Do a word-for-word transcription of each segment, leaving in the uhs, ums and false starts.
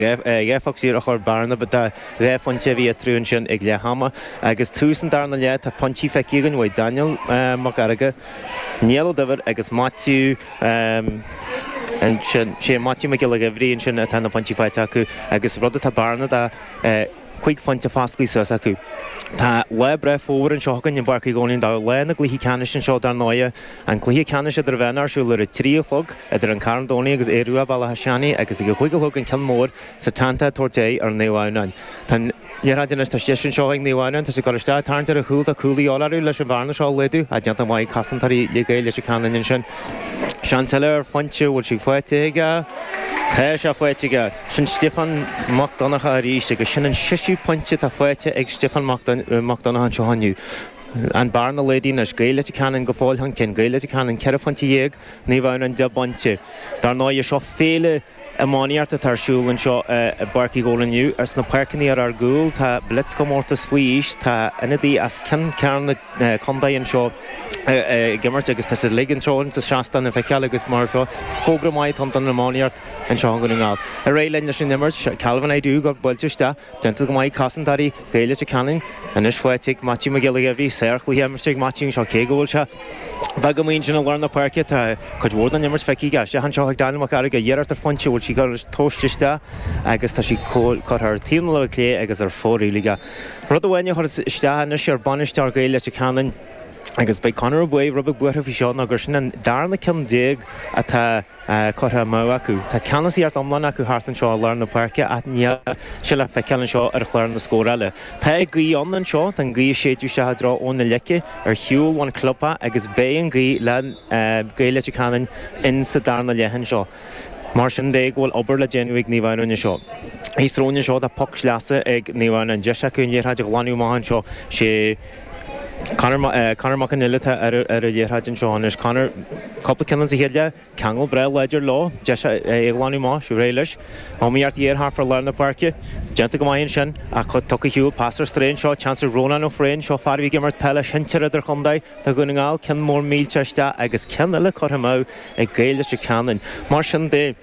Géfach sí a chur barna, but ré fonte bhí trún sin ag lehama, agus túsan darna le tá pontí feicegan bhfuil Daniel Magarga, Níl Dover agus Matthew um, and sé Matthew McGillig a bhríonn sin a tána pontí feite acu, agus rud tá barna dá chuig fonte fáscaí suas acu. Tá le bre fór an seogan in barcaí gcónaín dá le na gluthaí canis an seo dar nóia an gluthaí canis idir bhenar siú le tríolog idir an carndónaí agus éúa balla haseanaí agus i go chuigiglog an cilmór sa tanta torté ar néháinan. Tá Iaradinas tá stéisisin seo ag néháinan tá sé goiste tarntar a chúil a cúlaí álarú leis an bharna seo leidú a deanta maiid casantarí le gail leis a canan sin. Seanteile ar fonte bhfuil si foiite ige Tá sé foiite sin Stefan McDonagh a ríiste agus sin an siisiú pointe tá foiite ag Stefan McDonagh an seohanniu. An barna lady na gaile canan go fáil han cin gaile canan ceir fonte dhéag ní bhain an de bonte. Dar ná seo féle a máíart a tarsúlann seo a barcaí ggólanniu ar sna parcaní ar ar gúil tá blitz go mórtas faois tá inadí as cin cearna condaíonn seo gimmart agus tá sé ligan seoin sa seastan a feiceal agus mar seo fógra maiid an an máíart an seo an gúnaáil. A réilein sin nimmart Calvin éú go builteiste dental go maiid casantarí gaile canan an is foiitigh Matthew McGillig a bhí séirchlú heimmarteigh Matthew seo cégóil se. Ba go míon sin a lárna parce tá chud bhór an nimmart feicí gas an seo ag Daniel Magarga dhéart ar fonte bhil sí go tósteiste agus tá sí chu ar tíam le lé agus ar fórílige. Rud bhhaine chu isteanna sé ar banistear gaile canan agus bei Conor Buí rubbe buirtha fi seán agus sin an darna cin déag a tá chutha mó acu. Tá ceanasí art omlan acu hartan seo lárna parce a ní se le feiceann seo ar chláir na scóraile. Tá gaí an seo an gaí séú se rá ónna leice ar hiúlháin clubpa agus bé an gaí le gaile canan in sa darna lehan seo. Mar sin dé bhfuil obair le déanúigh níomhhaine seo. Ís rónne seo a poc leasa ag níomhhaine an deise acu níorthaide gláinú máhan seo sé Conor mac an ilita ar a dhéirhaidir seán is Conor coppla cinan sa héile ceangal bre leidir lá deise éagláinú má siú réiles á míart dhéarthar for lena parce Genta go maion sin a chud tucha hiúil passar strain seo chancar Rónan ó fréin seo farhí gimmart pelle sintear idir chundaid tá gunaáil cin mór mílteiste agus cin ile chutha mó ag gaile se canan. Mar sin dé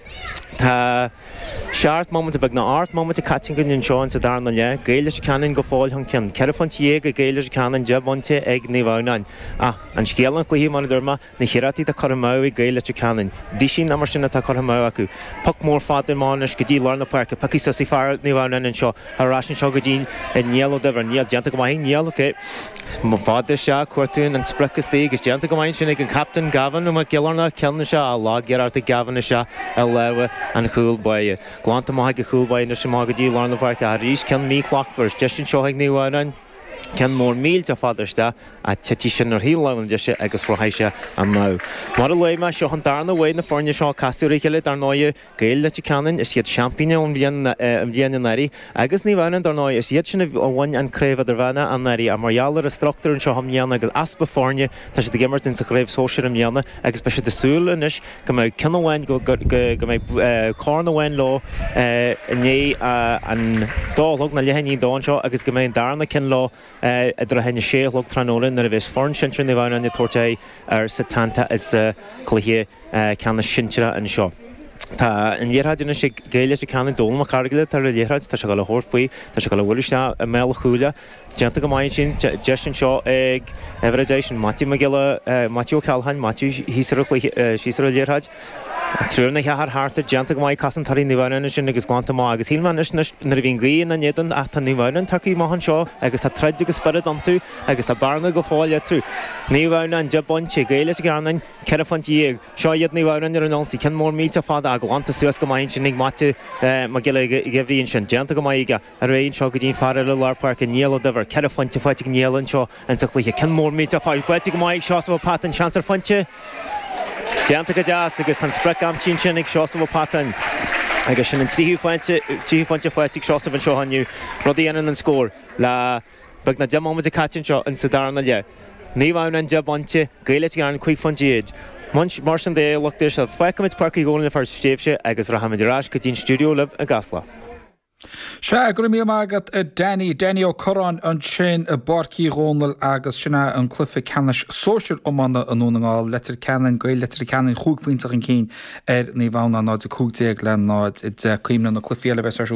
tá seart moment a bag na art moment a catingan in seán sa darna le gaile se canan go fáil hon cin ceir fontié a gaile se canan jebonte ag níomhhain. Ah, an scéalan chluí man dorma na chiratí a chomá i gaile se canan. Dí sin mar sinna tá chomá acu. Poc mór fad in máis go dtí lárna parca paci sa sí fear níomhhain in seo arrásin seo go dín i níal de níal deanta go mai níal oké. Má fád se cuairtún an spricas tí gus deanta go mai sin ag an captain Gavan nó gilarna ceanna se a lá geart a gavan se a leha an chúlbaide. Glánta má go chúlbaid na sem má go dtí lárna parca a rís cin mí clochtbars de sin seo ag níomhhain. Cen mór mílte fádariste a tetí sin ar híláin deise agus frohéise an mó. Mar a léime seo an darna bhhaid na fórne seo casúíile ar náide gaile canan is siad champíine an bhíana naí, agus ní bhhain ar náid is iad sinna bhhain an créimh ar bhena an naí a marhealar a struchtúr an seo hamíanana agus aspa fórne tá sé gimmart in sa chréibh sóisiir am meanna agus be sé de súla inis go mé cinhhain go mé cánahhain lá né an dálog na lehaní dáin seo agus go mé darna cin lá a dra henne séolog tranolin ar a bheits forn sintre ní bhain an torté ar sa tanta is chluhé ceanna sintere an seo. Tá an dhéirhaidirna sé gaile sé ceanna dóla cargaile tar a dhéirhaid tá se go le hórfaí tá se go le bhfuiliste a mé chúla deanta go maiid sin deistin seo ag Everidation Matthew McGilla Matthew Calhan Matthew hísar sísar a dhéirhaid trúna chear hátar deanta go maiid casantarí níomhhaine sin agus glánta má agus híman is na bhíon gaí na néan a tá níomhhaine takeí máhan seo agus tá treide go spirid an tú agus tá barna go fáile trú. Níomhhaine an jebonte gaile garnain ceir fantíag seo iad níomhhaine ar an nóí cin mór míte fáda a glánta suas go maiid sin nig mate McGilla go bhíonn sin deanta go maiige a réon seo go dtíon fear le lárpark a níal dohar ceir fanti fáitig níalann seo an tuchluige cin mór míte fáil buite go maiid seosah pat an chancar fanti. Deanta go deas agus tan sprec am tín sin ag seosah patan agus sin an tíú fáinte fáistigh seosah an seohanniu rudí anan an scór le bag na demáid a catin seo an sa darna le. Ní bhain an jebonte gaile an chuig fantíad. Mar sin dé luchtir se feicimiid parcaí ggóna far stéifse agus ra haidirrás go dtín stúdiú leh a gasla. Se gur mí agad a Danny Danny ó Corán an sin a barcí rónal agus sinna an clufa canis sóisiir ómanna an nónaáil letar canan goil letar canan chúghaintach an cín ar ní bhana náid a cúgtéag le náid i cuimna na clufiile bheits